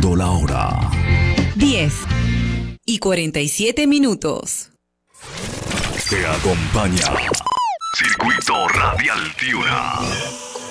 Siendo la hora 10:47. Te acompaña Circuito Radial Tiuna.